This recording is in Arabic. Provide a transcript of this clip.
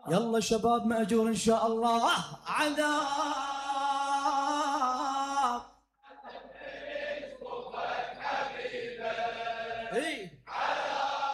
يلا شباب مأجور إن شاء الله. عذاب. إيه